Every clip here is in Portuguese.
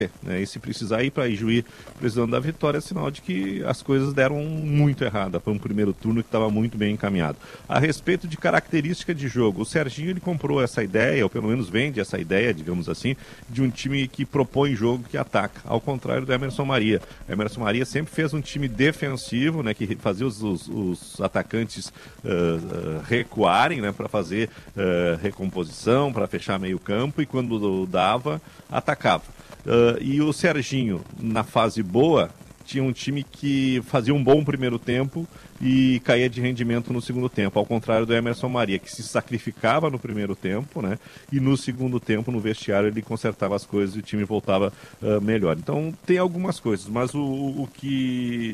né? E se precisar ir para Ijuí precisando da vitória, é sinal de que as coisas deram muito errada para um primeiro turno que estava muito bem encaminhado. A respeito de característica de jogo, o Serginho ele comprou essa ideia, ou pelo menos vende essa ideia, digamos assim, de um time que propõe jogo, que ataca, ao contrário do Emerson Maria. O Emerson Maria sempre fez um time defensivo, né, que fazia os atacantes recuarem, né, para fazer recomposição, para fechar meio campo, e quando dava, atacava. E o Serginho, na fase boa, tinha um time que fazia um bom primeiro tempo e caía de rendimento no segundo tempo, ao contrário do Emerson Maria, que se sacrificava no primeiro tempo, né? E no segundo tempo, no vestiário, ele consertava as coisas e o time voltava melhor. Então, tem algumas coisas, mas o que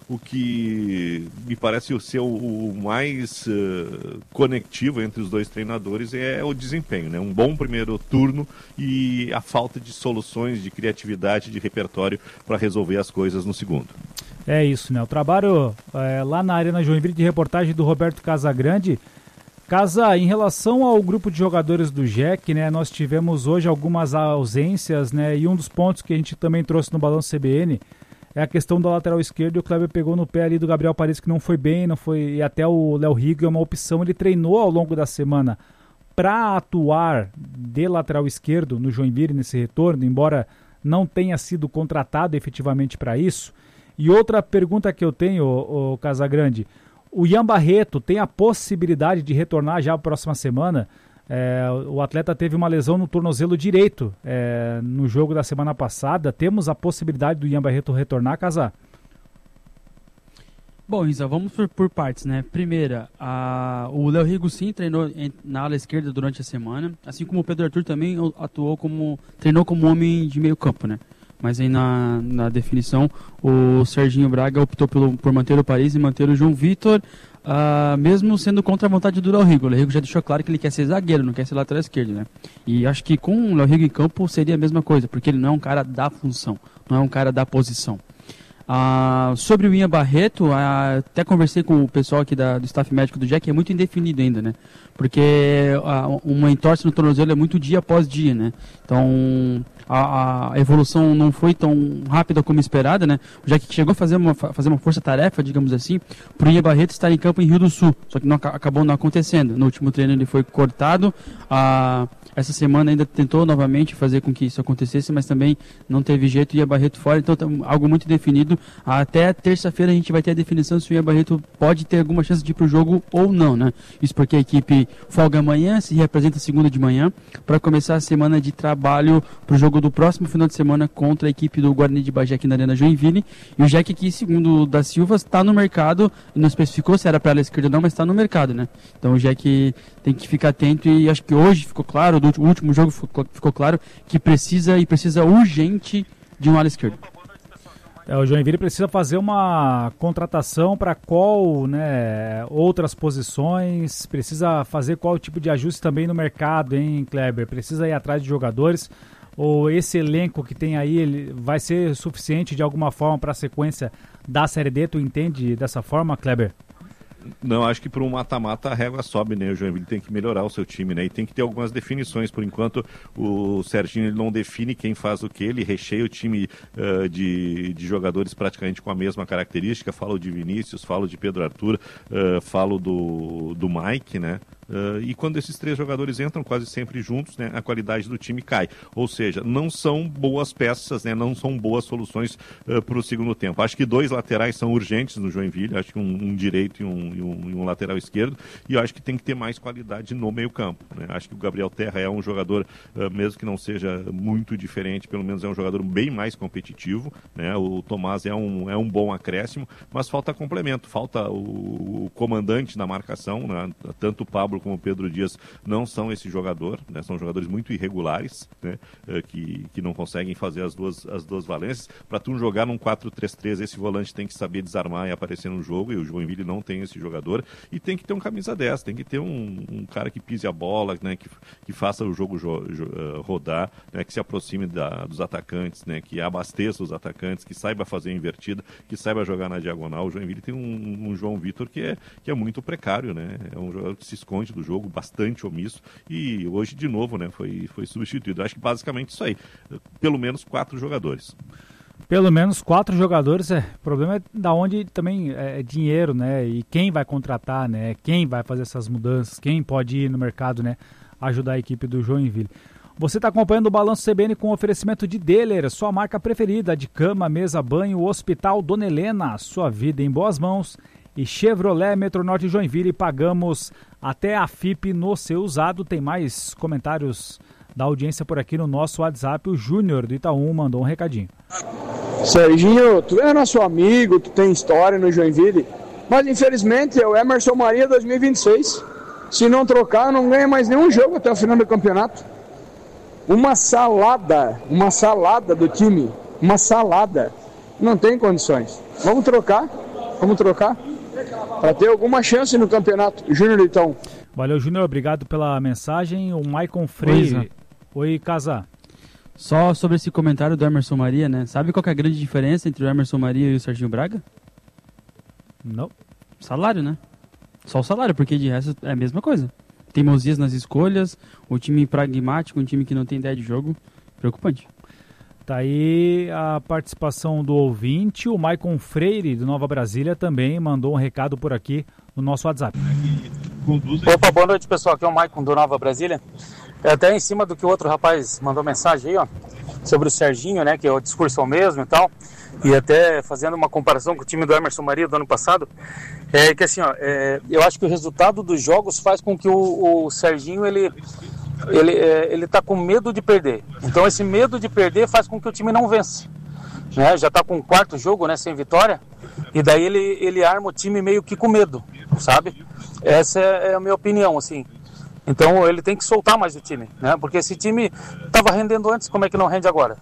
me parece ser o mais conectivo entre os dois treinadores é o desempenho, né? Um bom primeiro turno e a falta de soluções, de criatividade, de repertório para resolver as coisas no segundo. É isso, né? O trabalho lá na Arena Joinville, de reportagem do Roberto Casagrande. Em relação ao grupo de jogadores do JEC, né, nós tivemos hoje algumas ausências, né? E um dos pontos que a gente também trouxe no Balanço CBN é a questão da lateral esquerda, e o Kleber pegou no pé ali do Gabriel Paredes, que não foi bem, e até o Léo Rigo é uma opção. Ele treinou ao longo da semana para atuar de lateral esquerdo no Joinville nesse retorno, embora não tenha sido contratado efetivamente para isso. E outra pergunta que eu tenho, o Casagrande, o Ian Barreto tem a possibilidade de retornar já na próxima semana? O atleta teve uma lesão no tornozelo direito no jogo da semana passada. Temos a possibilidade do Ian Barreto retornar, Casar? Bom, Isa, vamos por partes, né? Primeira, o Léo Rigo sim treinou na ala esquerda durante a semana, assim como o Pedro Arthur também treinou como homem de meio campo, né? Mas aí na definição, o Serginho Braga optou por manter o Paris e manter o João Vitor, mesmo sendo contra a vontade do Léo Rigo. O Léo Rigo já deixou claro que ele quer ser zagueiro, não quer ser lateral esquerdo, né? E acho que com o Léo Rigo em campo seria a mesma coisa, porque ele não é um cara da função, não é um cara da posição. Sobre o Ian Barreto, até conversei com o pessoal aqui do staff médico do JEC, é muito indefinido ainda, né? Porque uma entorse no tornozelo é muito dia após dia, né? Então a evolução não foi tão rápida como esperada, né? O JEC chegou a fazer uma força-tarefa, digamos assim, para o Ian Barreto estar em campo em Rio do Sul, só que acabou não acontecendo. No último treino ele foi cortado. Essa semana ainda tentou novamente fazer com que isso acontecesse, mas também não teve jeito, Ian Barreto fora, então algo muito definido. Até terça-feira a gente vai ter a definição se o Ian Barreto pode ter alguma chance de ir para o jogo ou não, né? Isso porque a equipe folga amanhã, se representa segunda de manhã, para começar a semana de trabalho para o jogo do próximo final de semana contra a equipe do Guarani de Bagé aqui na Arena Joinville. E o JEC aqui, segundo o da Silva, está no mercado, não especificou se era para a esquerda ou não, mas está no mercado, né? Então o JEC tem que ficar atento, e acho que hoje ficou claro, do último jogo ficou claro que precisa urgente de um ala esquerdo. O Joinville precisa fazer uma contratação para outras posições, precisa fazer qual tipo de ajuste também no mercado, hein, Kleber? Precisa ir atrás de jogadores, ou esse elenco que tem aí ele vai ser suficiente de alguma forma para a sequência da Série D? Tu entende dessa forma, Kleber? Não, acho que para um mata-mata a régua sobe, né? O Joinville tem que melhorar o seu time, né? E tem que ter algumas definições. Por enquanto, o Serginho ele não define quem faz o que, ele recheia o time de jogadores praticamente com a mesma característica. Falo de Vinícius, falo de Pedro Arthur, falo do Mike, né? E quando esses três jogadores entram quase sempre juntos, né, a qualidade do time cai. Ou seja, não são boas peças, né, não são boas soluções para o segundo tempo. Acho que dois laterais são urgentes no Joinville, acho que um direito e um lateral esquerdo, e eu acho que tem que ter mais qualidade no meio campo, né? Acho que o Gabriel Terra é um jogador, mesmo que não seja muito diferente, pelo menos é um jogador bem mais competitivo, né? O Tomás é um bom acréscimo, mas falta complemento, falta o comandante da marcação, né? Tanto o Pablo como o Pedro Dias não são esse jogador, né? São jogadores muito irregulares, né? Que não conseguem fazer as duas valências. Para tu jogar num 4-3-3, esse volante tem que saber desarmar e aparecer no jogo, e o Joinville não tem esse jogador, e tem que ter um camisa 10, tem que ter um cara que pise a bola, né? Que faça o jogo rodar, né? Que se aproxime dos atacantes, né? Que abasteça os atacantes, que saiba fazer a invertida, que saiba jogar na diagonal. O Joinville tem um João Vitor que é muito precário, né? É um jogador que se esconde longe do jogo, bastante omisso, e hoje de novo, né, foi substituído. Acho que basicamente isso aí, pelo menos 4 jogadores. Pelo menos 4 jogadores, o problema é da onde também é dinheiro, né? E quem vai contratar, né? Quem vai fazer essas mudanças, quem pode ir no mercado, né? Ajudar a equipe do Joinville. Você está acompanhando o Balanço CBN com oferecimento de Deller, sua marca preferida de cama, mesa, banho, Hospital Dona Helena, sua vida em boas mãos. E Chevrolet Metronorte Joinville, pagamos até a FIP no seu usado. Tem mais comentários da audiência por aqui no nosso WhatsApp. O Júnior do Itaú mandou um recadinho. Serginho, tu é nosso amigo, tu tem história no Joinville, mas infelizmente é o Emerson Maria 2026. Se não trocar, não ganha mais nenhum jogo até o final do campeonato. Uma salada do time, uma salada. Não tem condições. Vamos trocar para ter alguma chance no campeonato. Júnior Litão. Valeu, Júnior, obrigado pela mensagem. O Maicon Freire. Oi, Casar. Só sobre esse comentário do Emerson Maria, né? Sabe qual que é a grande diferença entre o Emerson Maria e o Serginho Braga? Não. Salário, né? Só o salário, porque de resto é a mesma coisa. Teimosias nas escolhas, o time pragmático, um time que não tem ideia de jogo. Preocupante. Tá aí a participação do ouvinte. O Maicon Freire, do Nova Brasília, também mandou um recado por aqui no nosso WhatsApp. Opa, boa noite, pessoal. Aqui é o Maicon do Nova Brasília. Até em cima do que o outro rapaz mandou mensagem aí, ó, sobre o Serginho, né, que é o discurso ao mesmo e tal, e até fazendo uma comparação com o time do Emerson Maria do ano passado, que assim, ó, eu acho que o resultado dos jogos faz com que o Serginho, ele tá com medo de perder. Então esse medo de perder faz com que o time não vence, né? Já tá com o 4º jogo, né, sem vitória, e daí ele arma o time meio que com medo, sabe? Essa é a minha opinião, assim. Então ele tem que soltar mais o time, né? Porque esse time estava rendendo antes, como é que não rende agora?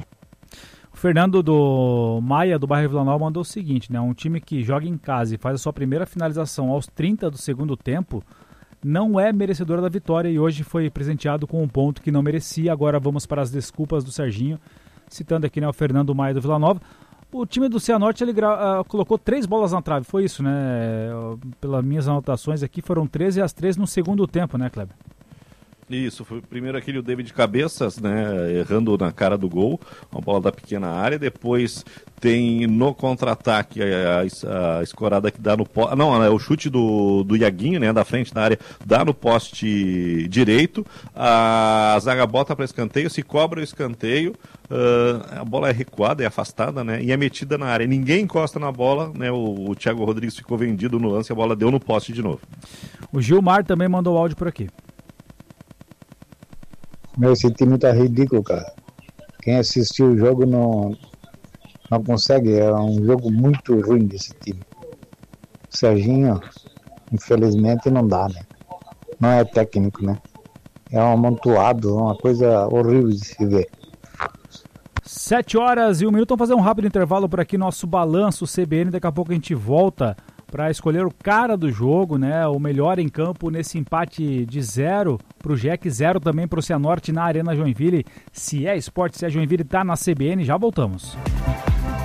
O Fernando do Maia, do bairro Vila Nova, mandou o seguinte, né? Um time que joga em casa e faz a sua primeira finalização aos 30 do segundo tempo não é merecedor da vitória e hoje foi presenteado com um ponto que não merecia. Agora vamos para as desculpas do Serginho, citando aqui, né, o Fernando Maia do Vila Nova. O time do Cianorte, ele colocou 3 bolas na trave, foi isso, né? Pelas minhas anotações aqui, foram 13 às 3 no segundo tempo, né, Kleber? Isso, foi primeiro aquele David de cabeças, né, errando na cara do gol, uma bola da pequena área, depois tem no contra-ataque a escorada que dá no poste, não, é o chute do Iaguinho, né, da frente da área, dá no poste direito, a zaga bota para escanteio, se cobra o escanteio, a bola é recuada, é afastada, né, e é metida na área, ninguém encosta na bola, né, o Thiago Rodrigues ficou vendido no lance, a bola deu no poste de novo. O Gilmar também mandou áudio por aqui. Esse time tá ridículo, cara. Quem assistiu o jogo não consegue, é um jogo muito ruim desse time. O Serginho, infelizmente, não dá, né? Não é técnico, né? É um amontoado, uma coisa horrível de se ver. 7h01. Vamos fazer um rápido intervalo por aqui, nosso balanço CBN. Daqui a pouco a gente volta para escolher o cara do jogo, né? O melhor em campo nesse empate de 0 para o Jack, 0 também para o Cianorte na Arena Joinville. Se é esporte, se é Joinville, tá na CBN. Já voltamos.